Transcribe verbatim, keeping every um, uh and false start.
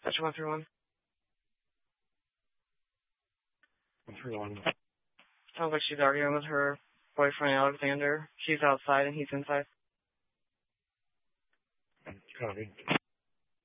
That's one through one. One through one. Sounds like she's arguing with her boyfriend, Alexander. She's outside and he's inside. Copy.